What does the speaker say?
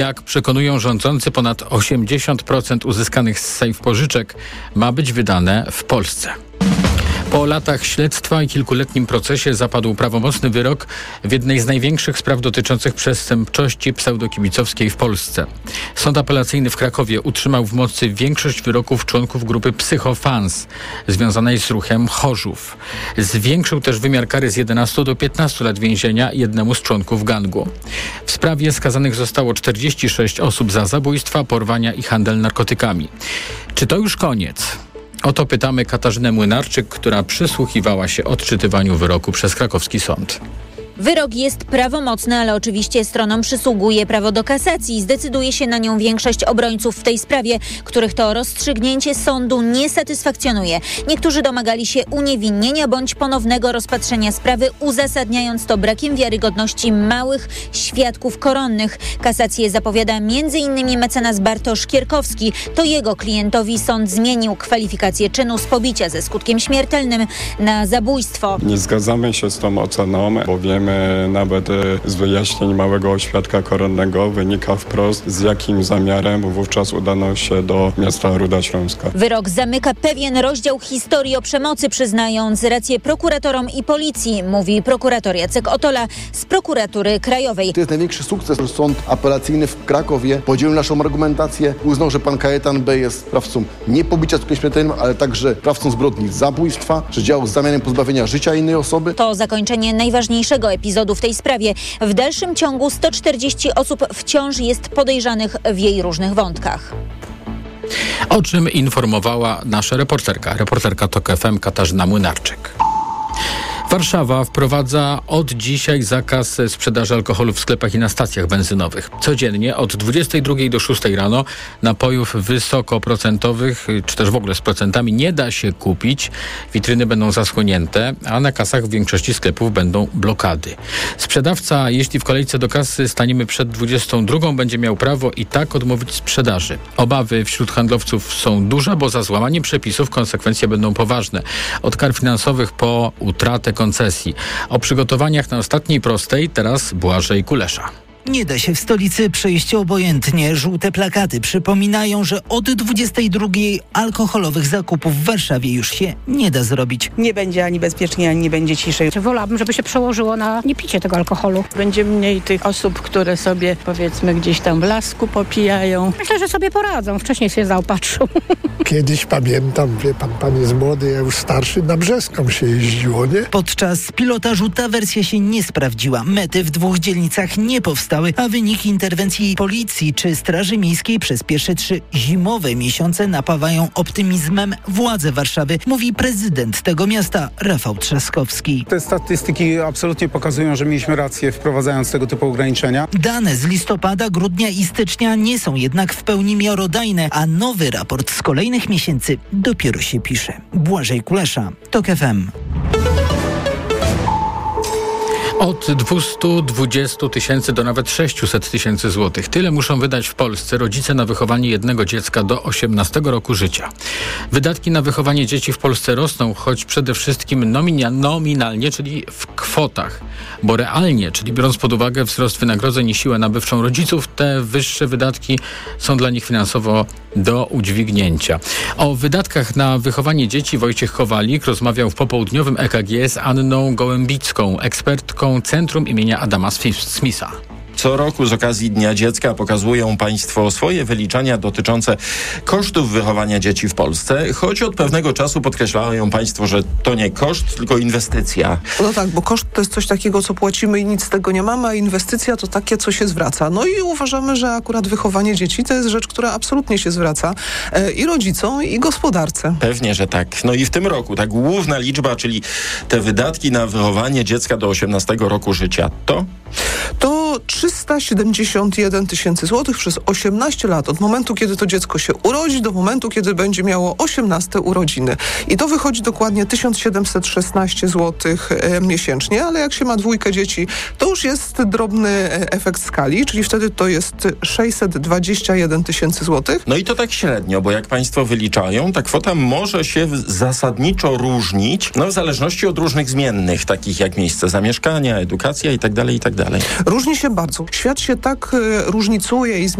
Jak przekonują rządzący, ponad 80% uzyskanych z safe pożyczek ma być wydane w Polsce. Po latach śledztwa i kilkuletnim procesie zapadł prawomocny wyrok w jednej z największych spraw dotyczących przestępczości pseudokibicowskiej w Polsce. Sąd apelacyjny w Krakowie utrzymał w mocy większość wyroków członków grupy Psychofans związanej z ruchem Chorzów. Zwiększył też wymiar kary z 11 do 15 lat więzienia jednemu z członków gangu. W sprawie skazanych zostało 46 osób za zabójstwa, porwania i handel narkotykami. Czy to już koniec? O to pytamy Katarzynę Młynarczyk, która przysłuchiwała się odczytywaniu wyroku przez krakowski sąd. Wyrok jest prawomocny, ale oczywiście stronom przysługuje prawo do kasacji. Zdecyduje się na nią większość obrońców w tej sprawie, których to rozstrzygnięcie sądu nie satysfakcjonuje. Niektórzy domagali się uniewinnienia bądź ponownego rozpatrzenia sprawy, uzasadniając to brakiem wiarygodności małych świadków koronnych. Kasację zapowiada m.in. mecenas Bartosz Kierkowski. To jego klientowi sąd zmienił kwalifikację czynu z pobicia ze skutkiem śmiertelnym na zabójstwo. Nie zgadzamy się z tą oceną, bo wiemy nawet z wyjaśnień małego świadka koronnego wynika wprost, z jakim zamiarem wówczas udano się do miasta Ruda Śląska. Wyrok zamyka pewien rozdział historii o przemocy, przyznając rację prokuratorom i policji, mówi prokurator Jacek Otola z prokuratury krajowej. To jest największy sukces. Sąd apelacyjny w Krakowie podzielił naszą argumentację. Uznał, że pan Kajetan B. jest sprawcą nie pobicia skutkiem śmiertelnym, ale także sprawcą zbrodni zabójstwa, że działał z zamiarem pozbawienia życia innej osoby. To zakończenie najważniejszego epizodu w tej sprawie. W dalszym ciągu 140 osób wciąż jest podejrzanych w jej różnych wątkach. O czym informowała nasza reporterka TOK FM Katarzyna Młynarczyk. Warszawa wprowadza od dzisiaj zakaz sprzedaży alkoholu w sklepach i na stacjach benzynowych. Codziennie od 22 do 6 rano napojów wysokoprocentowych, czy też w ogóle z procentami nie da się kupić. Witryny będą zasłonięte, a na kasach w większości sklepów będą blokady. Sprzedawca, jeśli w kolejce do kasy staniemy przed 22, będzie miał prawo i tak odmówić sprzedaży. Obawy wśród handlowców są duże, bo za złamanie przepisów konsekwencje będą poważne. Od kar finansowych po utratę koncesji. O przygotowaniach na ostatniej prostej teraz Błażej Kulesza. Nie da się w stolicy przejść obojętnie. Żółte plakaty przypominają, że od 22 alkoholowych zakupów w Warszawie już się nie da zrobić. Nie będzie ani bezpiecznie, ani nie będzie ciszej. Wolałabym, żeby się przełożyło na niepicie tego alkoholu. Będzie mniej tych osób, które sobie powiedzmy gdzieś tam w lasku popijają. Myślę, że sobie poradzą. Wcześniej się zaopatrzą. Kiedyś pamiętam, wie pan jest młody, ja już starszy, na Brzeską się jeździło, nie? Podczas pilotażu ta wersja się nie sprawdziła. Mety w 2 dzielnicach nie powstały, a wyniki interwencji policji czy Straży Miejskiej przez pierwsze 3 zimowe miesiące napawają optymizmem władze Warszawy, mówi prezydent tego miasta Rafał Trzaskowski. Te statystyki absolutnie pokazują, że mieliśmy rację wprowadzając tego typu ograniczenia. Dane z listopada, grudnia i stycznia nie są jednak w pełni miarodajne, a nowy raport z kolejnych miesięcy dopiero się pisze. Błażej Kulesza, TOK FM. Od 220 tysięcy do nawet 600 tysięcy złotych. Tyle muszą wydać w Polsce rodzice na wychowanie jednego dziecka do 18 roku życia. Wydatki na wychowanie dzieci w Polsce rosną, choć przede wszystkim nominalnie, czyli w kwotach. Bo realnie, czyli biorąc pod uwagę wzrost wynagrodzeń i siłę nabywczą rodziców, te wyższe wydatki są dla nich finansowo do udźwignięcia. O wydatkach na wychowanie dzieci Wojciech Kowalik rozmawiał w popołudniowym EKG z Anną Gołębicką, ekspertką Centrum imienia Adama Smitha. Co roku z okazji Dnia Dziecka pokazują Państwo swoje wyliczenia dotyczące kosztów wychowania dzieci w Polsce, choć od pewnego czasu podkreślają Państwo, że to nie koszt, tylko inwestycja. No tak, bo koszt to jest coś takiego, co płacimy i nic z tego nie mamy, a inwestycja to takie, co się zwraca. No i uważamy, że akurat wychowanie dzieci to jest rzecz, która absolutnie się zwraca i rodzicom, i gospodarce. Pewnie, że tak. No i w tym roku ta główna liczba, czyli te wydatki na wychowanie dziecka do 18 roku życia, to 371 tysięcy złotych przez 18 lat, od momentu, kiedy to dziecko się urodzi, do momentu, kiedy będzie miało 18 urodziny. I to wychodzi dokładnie 1716 złotych miesięcznie, ale jak się ma 2 dzieci, to już jest drobny efekt skali, czyli wtedy to jest 621 tysięcy złotych. No i to tak średnio, bo jak Państwo wyliczają, ta kwota może się zasadniczo różnić, w zależności od różnych zmiennych, takich jak miejsce zamieszkania, edukacja i tak dalej, i tak dalej. dalej? Różni się bardzo. Świat się tak różnicuje i